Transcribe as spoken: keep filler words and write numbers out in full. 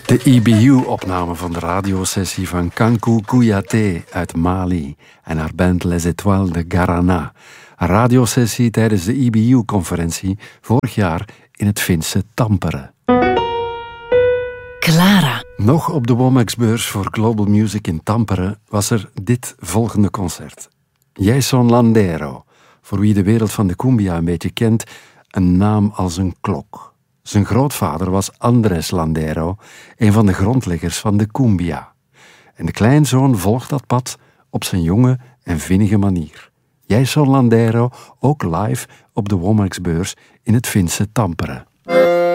De E B U-opname van de radiosessie van Kankou Kouyaté uit Mali en haar band Les Étoiles de Garana. Een radiosessie tijdens de E B U-conferentie vorig jaar in het Finse Tampere. Clara. Nog op de Womacksbeurs voor Global Music in Tampere was er dit volgende concert. Jason Landero, voor wie de wereld van de cumbia een beetje kent, een naam als een klok. Zijn grootvader was Andrés Landero, een van de grondleggers van de cumbia. En de kleinzoon volgt dat pad op zijn jonge en vinnige manier. Jason Landero, ook live op de Womacksbeurs in het Finse Tampere.